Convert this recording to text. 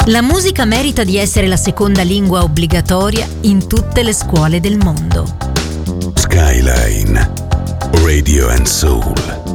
La musica merita di essere la seconda lingua obbligatoria in tutte le scuole del mondo. Skyline Radio and Soul.